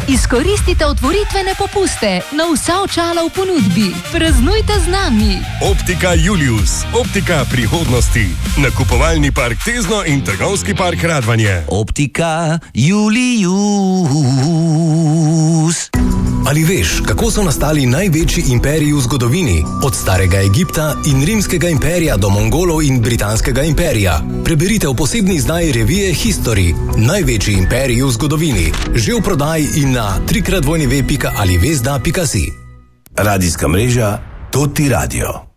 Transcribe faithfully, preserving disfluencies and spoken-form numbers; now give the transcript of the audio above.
Izkoristite otvoritvene popuste na vsa očala v ponudbi. Praznujte z nami. Optika Julius. Optika prihodnosti. Nakupovalni park Tezno in trgovski park Radvanje. Optika Julius. Ali veš, kako so nastali največji imperiji v zgodovini? Od starega Egipta in rimskega imperija do Mongolov in britanskega imperija. Preberite v posebni izdaji revije History. Največji imperiji v zgodovini. Že v prodaji in na w w w pika alivezda pika si. Radijska mreža Toti Radio.